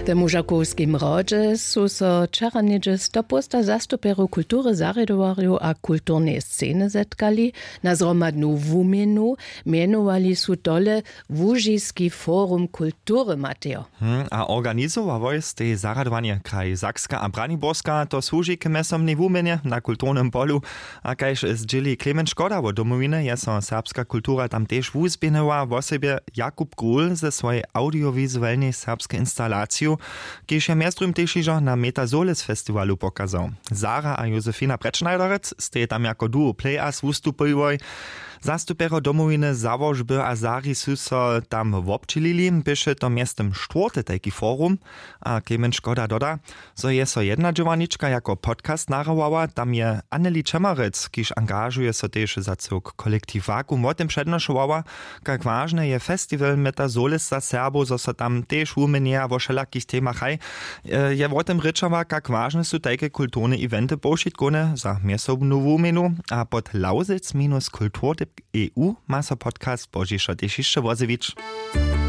W Mužakovskim rodźe su so wczera niedzie 100% zastupierów kultury, zarядowariów a kulturnej sceny zetkali. Na zromadnu wumienu mienowali su dole Łużyski Forum Kultury, Mateo. A organizowało jest te zaradowanie kraj Sakska a Braniborska, to służy k mesomnej wumienie na kulturnym polu, a kajż zdzieli Klement Škoda wo domowiny, je so serbska kultura tam też wuzbienęła w osobie Jakub Grul ze swojej audiowizualnej serbskiej instalacji, kiež je mjestrym też na Metazolis festiwalu pokazał. Zara a Józefina Pretschneiderec ste tam jako duo Play-As wystupujoj. Zastupero domowiny założby a Zari su so tam wobčilili, byše to miestem czwarty taki forum, a Klement Škoda doda, so je so jedna dżowaniczka jako podcast narowała, tam je Anneli Čemarec, kiż angażuje so też za cuk kolektivaku, o tym przednoszowała, jak ważny je festiwal Metazolis za Serbo, so so tam też umienia o wszelakich temach, je o tym ryczała, jak ważne su takie kulturne eventy pošitkone za miesobnu wumenu, a pod Lausitz-Kultur EU ma so podcast Božíša Tešišče Vozewicz.